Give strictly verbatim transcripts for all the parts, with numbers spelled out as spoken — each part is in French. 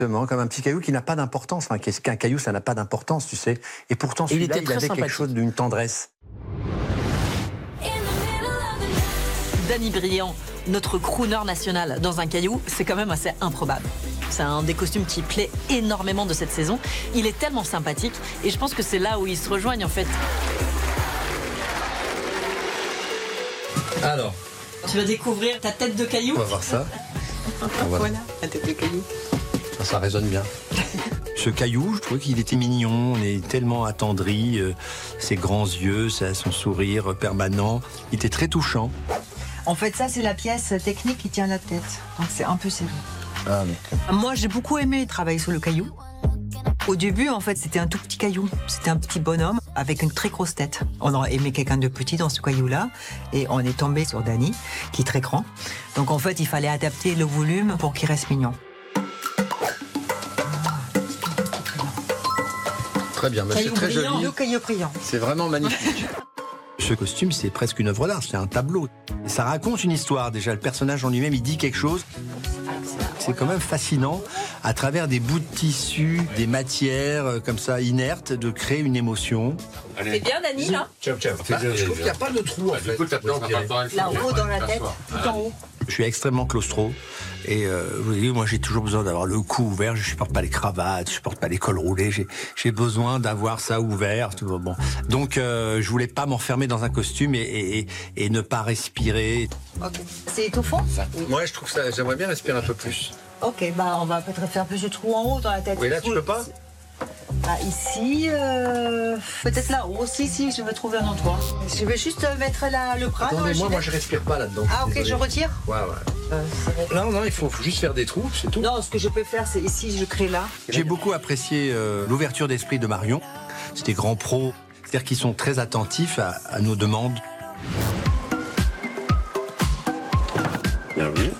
Exactement, comme un petit caillou qui n'a pas d'importance. Enfin, qu'est-ce qu'un caillou, ça n'a pas d'importance, tu sais. Et pourtant, Et il celui-là, était il, très avait sympathique. quelque chose d'une tendresse. Danny Briand, notre crooner national dans un caillou, c'est quand même assez improbable. C'est un des costumes qui plaît énormément de cette saison. Il est tellement sympathique et je pense que c'est là où ils se rejoignent en fait. Alors, Tu vas découvrir ta tête de caillou. on va voir ça. Voilà. Voilà, la tête de caillou. Ça, ça résonne bien. Ce caillou, je trouvais qu'il était mignon, on est tellement attendri, euh, ses grands yeux, sa- son sourire permanent, il était très touchant. En fait, ça, c'est la pièce technique qui tient la tête. Donc, c'est un peu serré. Ah, mais... Moi, j'ai beaucoup aimé travailler sur le caillou. Au début, en fait, c'était un tout petit caillou. C'était un petit bonhomme avec une très grosse tête. On aurait aimé quelqu'un de petit dans ce caillou-là. Et on est tombé sur Danny, qui est très grand. Donc, en fait, il fallait adapter le volume pour qu'il reste mignon. Très bien, mais c'est Caillou très brillant. joli. Le caillou brillant. C'est vraiment magnifique. Ce costume, c'est presque une œuvre d'art, c'est un tableau. Et ça raconte une histoire, déjà. Le personnage en lui-même, il dit quelque chose. C'est quand même fascinant, à travers des bouts de tissu, des matières euh, comme ça, inertes, de créer une émotion. C'est bien Danny là. Ciao, ciao. Bah, je trouve qu'il n'y a pas de trou, en fait. Du coup, t'as pas Là-haut, dans la tête, tout en haut. Je suis extrêmement claustro. Et euh, vous voyez, moi, j'ai toujours besoin d'avoir le cou ouvert. Je supporte pas les cravates, je supporte pas les cols roulés. J'ai, j'ai besoin d'avoir ça ouvert. Tout, bon. Donc, euh, je voulais pas m'enfermer dans un costume et, et, et, et ne pas respirer. Ok. C'est étouffant? Moi, je trouve ça. J'aimerais bien respirer un peu plus. Ok, bah on va peut-être faire plus de trous en haut dans la tête. Oui, là, tu peux pas? Bah, ici, euh, peut-être là-haut aussi, si je veux trouver un endroit. Je vais juste mettre la, le bras dans Attendez, le moi, gilet. moi, je respire pas là-dedans. Ah, ok, Désolé. je retire. Ouais, ouais. Euh, c'est- Non, non, il faut, faut juste faire des trous, c'est tout. non, ce que je peux faire, c'est ici, je crée là. J'ai beaucoup apprécié euh, l'ouverture d'esprit de Marion. C'est des grands pros, c'est-à-dire qu'ils sont très attentifs à, à nos demandes. Bien vu.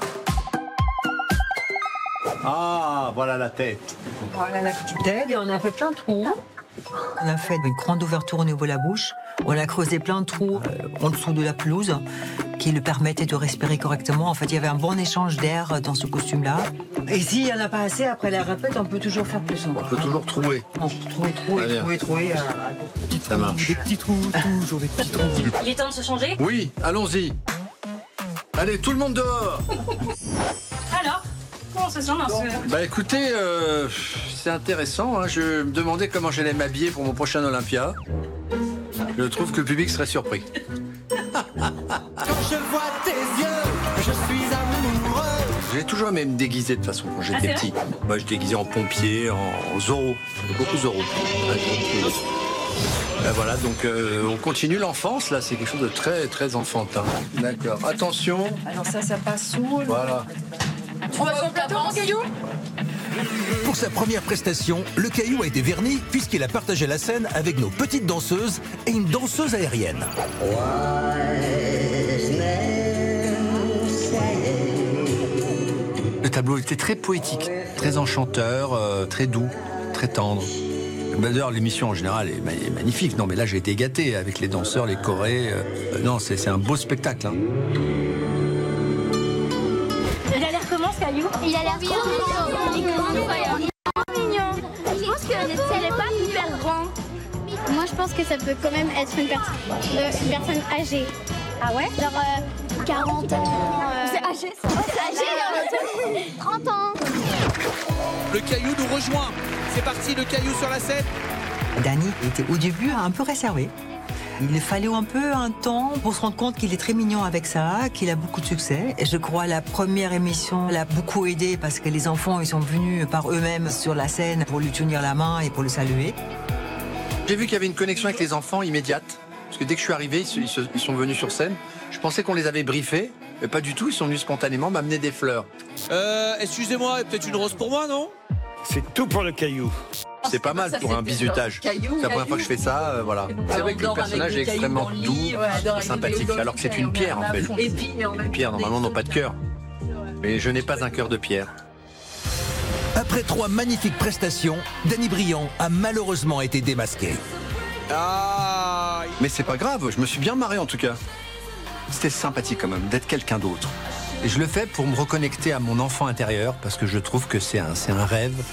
Ah, voilà la tête. Voilà la petite tête. Et on a fait plein de trous. On a fait une grande ouverture au niveau de la bouche. On a creusé plein de trous euh, en dessous de la pelouse qui le permettaient de respirer correctement. En fait, il y avait un bon échange d'air dans ce costume-là. Et s'il n'y en a pas assez, après la répète, on peut toujours faire plus. On peut toujours trouver. On peut trouver, Très trouver, bien. trouver, trouver. euh, Ça marche. Des petits trous, toujours des petits trous. Il est temps de se changer. Oui, allons-y. Allez, tout le monde dehors. Alors, comment ça se sent dans ce... Bah écoutez, euh, c'est intéressant. Hein. Je me demandais comment j'allais m'habiller pour mon prochain Olympia. Je trouve que le public serait surpris. Quand je vois tes yeux, je suis amoureux. J'ai toujours aimé me déguiser de toute façon quand Ah, j'étais c'est petit. Moi, je déguisais en pompier, en, en Zorro. J'avais beaucoup Zorro. Ouais, donc, euh, ben voilà, donc euh, on continue l'enfance là. C'est quelque chose de très très enfantin. D'accord. Attention. Alors ça, ça passe sous. Voilà. On va sur le plateau, mon caillou. Pour sa première prestation, le caillou a été verni puisqu'il a partagé la scène avec nos petites danseuses et une danseuse aérienne. Le tableau était très poétique, très enchanteur, euh, très doux, très tendre. Ben, D'ailleurs, l'émission en général est, ma- est magnifique. Non, mais là, j'ai été gâté avec les danseurs, les chorés. euh, euh, non, c'est c'est un beau spectacle. Hein. Il a l'air comment ce caillou? Il a l'air trop mignon. Il est incroyable. Il est mignon. Je pense que il n'est pas hyper grand. Moi je pense que ça peut quand même être une, perso- euh, une personne âgée. Ah ouais? Genre euh, quarante ans. euh, C'est âgé ça? Ouais, c'est âgé, euh, trente ans. Le caillou nous rejoint. C'est parti, le caillou sur la scène. Danny était au début un peu réservé. Il fallait un peu un temps pour se rendre compte qu'il est très mignon avec ça, qu'il a beaucoup de succès. Et je crois la première émission l'a beaucoup aidé parce que les enfants ils sont venus par eux-mêmes sur la scène pour lui tenir la main et pour le saluer. J'ai vu qu'il y avait une connexion avec les enfants immédiate. Parce que dès que je suis arrivé, ils, se- ils se- ils sont venus sur scène. Je pensais qu'on les avait briefés, mais pas du tout. Ils sont venus spontanément m'amener des fleurs. Euh, excusez-moi, peut-être une rose pour moi, non? C'est tout pour le caillou. C'est pas mal pour un bisutage. C'est la première fois que je fais ça, euh, voilà. C'est vrai que le personnage est extrêmement doux et sympathique, alors que c'est une pierre en fait. Les pierres normalement n'ont pas de cœur. Mais je n'ai pas un cœur de pierre. Après trois magnifiques prestations, Danny Briand a malheureusement été démasqué. Ah, Mais c'est pas grave, je me suis bien marré en tout cas. C'était sympathique quand même d'être quelqu'un d'autre. Et je le fais pour me reconnecter à mon enfant intérieur parce que je trouve que c'est un, c'est un rêve